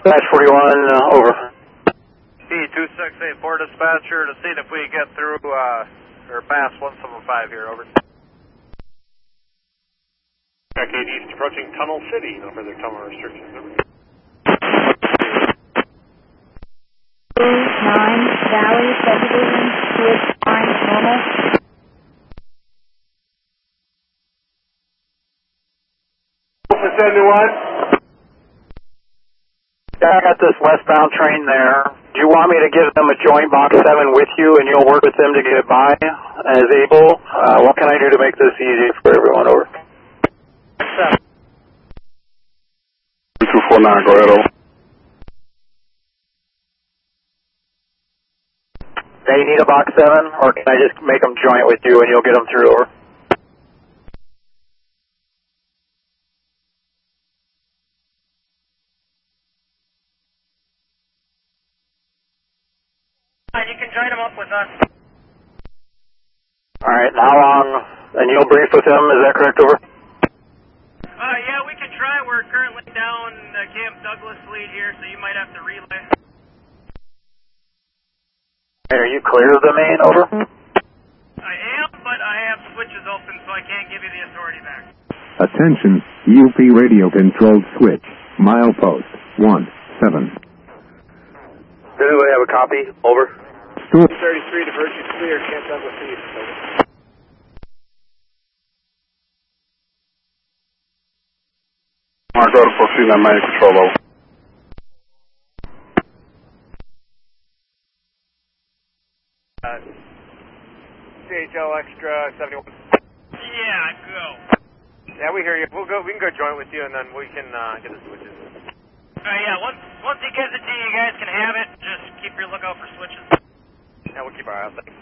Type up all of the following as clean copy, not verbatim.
Dash 41, over. T2684 dispatcher to see if we get through, or past 175 here, over. Track 8 East approaching Tunnel City, no further tunnel restrictions, over. 9 Valley Subdivision, Switch line, normal. Alpha 71. Yeah, I got this westbound train there. Do you want me to give them a joint box 7 with you and you'll work with them to get it by as able? What can I do to make this easy for everyone, over? 249, go ahead, over. They need a box 7, or can I just make them joint with you and you'll get them through, over? You can join them up with us. Alright, and how long, and you'll brief with them, is that correct, over? Yeah, we can try. We're currently down Camp Douglas lead here, so you might have to relay. Are you clear of the main, over? I am, but I have switches open, so I can't give you the authority back. Attention, UP radio controlled switch, milepost 17. Does anybody have a copy? Over. 33, diversion clear, Camp Douglas East, over. Mark, go to proceed on main control, over. CHL Extra 71. Yeah, go. Yeah, we hear you. We can go join with you, and then we can get the switches. Yeah, once he gives it to you, you guys can have it. Just keep your lookout for switches. Yeah, we'll keep our eye out. Thanks.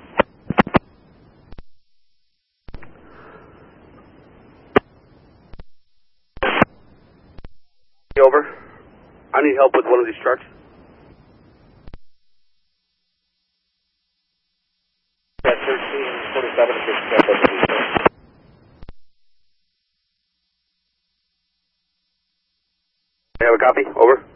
Over. I need help with one of these trucks. Yeah, 1347 to Camp Douglas East. You have a copy? Over.